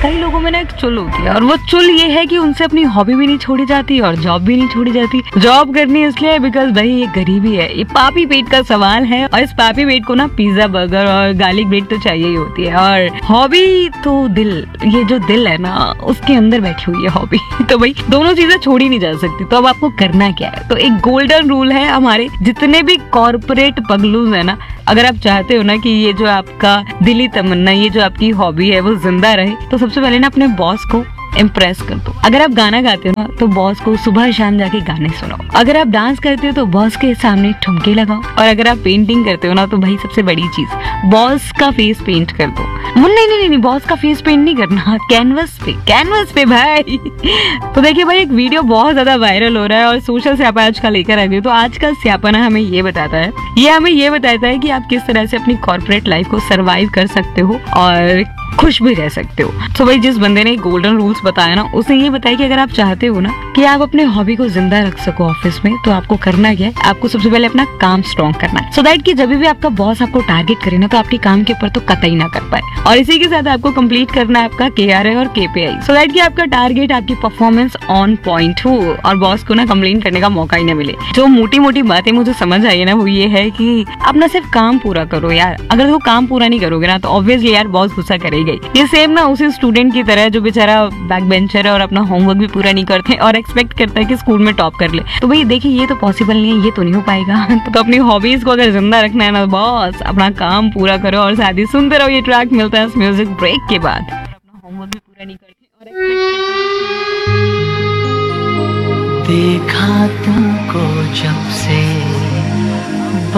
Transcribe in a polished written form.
कई लोगों में ना एक चुल होती है, और वो चुल ये है कि उनसे अपनी हॉबी भी नहीं छोड़ी जाती और जॉब भी नहीं छोड़ी जाती। जॉब करनी इसलिए बिकॉज भाई ये गरीबी है, ये पापी पेट का सवाल है, और इस पापी पेट को ना पिज्जा बर्गर और गार्लिक ब्रेड तो चाहिए ही होती है। और हॉबी तो दिल, ये जो दिल है ना उसके अंदर बैठी हुई है हॉबी। तो भाई दोनों चीजें छोड़ी नहीं जा सकती। तो अब आपको करना क्या है, तो एक गोल्डन रूल है हमारे जितने भी कॉर्पोरेट पगलूज है ना, अगर आप चाहते हो ना कि ये जो आपका दिली तमन्ना, ये जो आपकी हॉबी है वो जिंदा रहे, तो सबसे पहले ना अपने बॉस को इम्प्रेस कर दो। अगर आप गाना गाते हो ना तो बॉस को सुबह शाम जाके गाने सुनाओ। अगर आप डांस करते हो तो बॉस के सामने ठुमके लगाओ। और अगर आप पेंटिंग करते हो ना तो भाई सबसे बड़ी चीज, बॉस का फेस पेंट कर दो। नहीं, बॉस का फेस पेंट नहीं करना, कैनवस पे भाई। तो देखिए भाई, एक वीडियो बहुत ज्यादा वायरल हो रहा है और सोशल स्यापा आज का लेकर आ गई। तो आज का स्यापा ना हमें ये बताता है कि आप किस तरह से अपनी कॉर्पोरेट लाइफ को सरवाइव कर सकते हो और खुश भी रह सकते हो। तो भाई जिस बंदे ने गोल्डन रूल्स बताया ना, उसने ये बताया कि अगर आप चाहते हो ना कि आप अपने हॉबी को जिंदा रख सको ऑफिस में, तो आपको करना क्या है, आपको सबसे पहले अपना काम स्ट्रॉन्ग करना है, सो दैट कि जब भी आपका बॉस आपको टारगेट करे ना तो आपके काम के ऊपर तो कतई ना कर पाए। और इसी के साथ आपको कंप्लीट करना है आपका KRA और KPI, सो दैट कि आपका टारगेट, आपकी परफॉर्मेंस ऑन पॉइंट हो और बॉस को ना कंप्लेन करने का मौका ही ना मिले। जो मोटी बातें मुझे समझ आई है ना, वो ये है कि अपना सिर्फ काम पूरा करो यार। अगर वो काम पूरा नहीं करोगे ना तो ऑब्वियसली यार बॉस गुस्सा करेगा। ये सेम ना उसी स्टूडेंट की तरह जो बेचारा बैक बेंचर है और अपना होमवर्क भी पूरा नहीं करते और एक्सपेक्ट करता है कि स्कूल में टॉप कर ले। तो भाई देखिए, ये तो पॉसिबल नहीं है, ये तो नहीं हो पाएगा। तो अपनी हॉबीज को अगर जिंदा रखना है ना बॉस, अपना काम पूरा करो। और साथ ही सुनते रहो, ये ट्रैक मिलता है इस म्यूजिक ब्रेक के बाद। अपना होमवर्क भी पूरा नहीं करते और देखा तुमको जब से